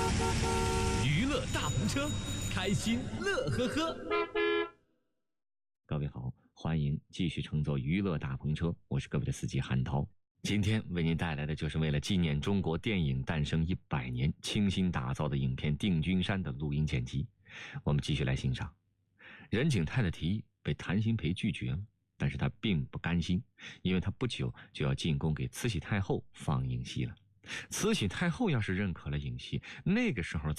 娱乐大篷车，开心乐呵呵。各位好，欢迎继续乘坐娱乐大篷车，我是各位的司机韩涛。今天为您带来的就是为了纪念中国电影诞生100年倾心打造的影片《定军山》的录音剪辑。我们继续来欣赏。任景泰的提议被谭鑫培拒绝了，但是他并不甘心，因为他不久就要进宫给慈禧太后放映戏了。慈禧太后要是认可了影戏，那个时候